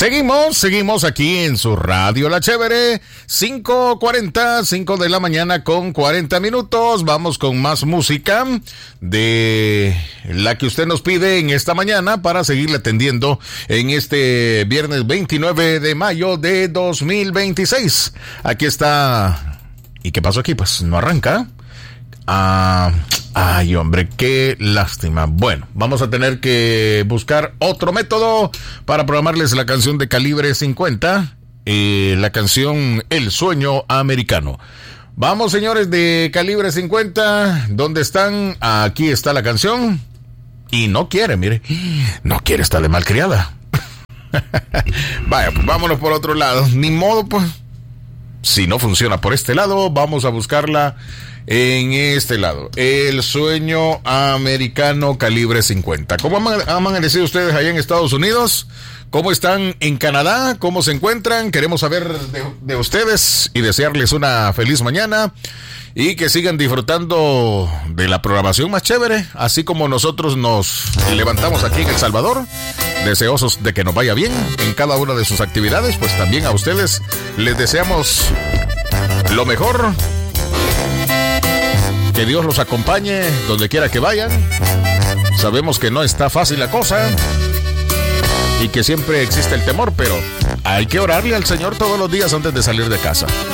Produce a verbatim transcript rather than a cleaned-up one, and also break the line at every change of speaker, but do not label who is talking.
Seguimos, seguimos aquí en su radio La Chévere, cinco cuarenta, cinco de la mañana con cuarenta minutos. Vamos con más música de la que usted nos pide en esta mañana para seguirle atendiendo en este viernes veintinueve de mayo de dos mil veintiséis. Aquí está. ¿Y qué pasó aquí? Pues no arranca. Ah, ay, hombre, qué lástima. Bueno, vamos a tener que buscar otro método para programarles la canción de Calibre cincuenta, eh, la canción El Sueño Americano. Vamos, señores de Calibre cincuenta, ¿dónde están? Aquí está la canción. Y no quiere, mire, no quiere, está de malcriada. Vaya, pues vámonos por otro lado. Ni modo, pues. Si no funciona por este lado, vamos a buscarla en este lado. El Sueño Americano Calibre cincuenta. ¿Cómo han amanecido ustedes allá en Estados Unidos? ¿Cómo están en Canadá? ¿Cómo se encuentran? Queremos saber de, de ustedes y desearles una feliz mañana y que sigan disfrutando de la programación más chévere, así como nosotros nos levantamos aquí en El Salvador, deseosos de que nos vaya bien en cada una de sus actividades. Pues también a ustedes les deseamos lo mejor. Que Dios los acompañe donde quiera que vayan. Sabemos que no está fácil la cosa y que siempre existe el temor, pero hay que orarle al Señor todos los días antes de salir de casa.